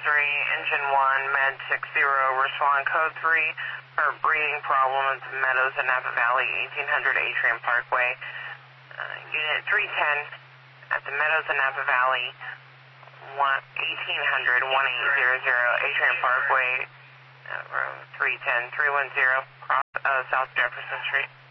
Engine 1, Med 60, respond code 3 for breathing problem at the Meadows in Napa Valley, 1800 Atrium Parkway. Unit 310 at the Meadows in Napa Valley, 1800 1800 Atrium Parkway, room 310 310, South Jefferson Street.